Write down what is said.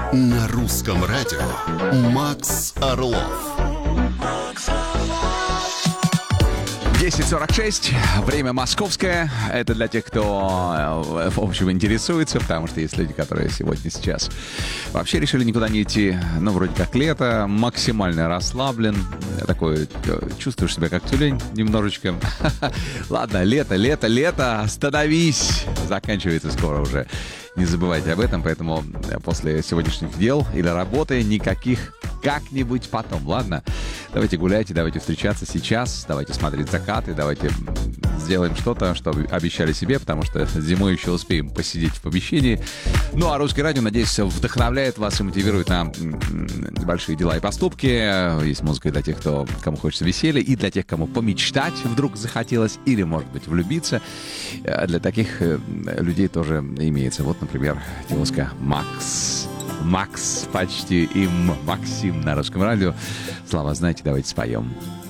На русском радио Макс Орлов. 10:46, время московское. Это для тех, кто, в общем, интересуется, потому что есть люди, которые сейчас вообще решили никуда не идти. Ну, вроде как лето, максимально расслаблен. Такой, чувствуешь себя как тюлень немножечко. Ладно, лето, остановись. Заканчивается скоро уже. Не забывайте об этом, поэтому после сегодняшних дел или работы никаких как-нибудь потом, ладно? Давайте гуляйте, давайте встречаться сейчас, давайте смотреть закаты, давайте сделаем что-то, что обещали себе, потому что зимой еще успеем посидеть в помещении. Ну, а Русское радио, надеюсь, вдохновляет вас и мотивирует на большие дела и поступки. Есть музыка для тех, кому хочется веселья, и для тех, кому помечтать вдруг захотелось, или, может быть, влюбиться. Для таких людей тоже имеется. Вот, например, девушка Макс почти им Максим на Русском радио. Слава, знаете, давайте споем.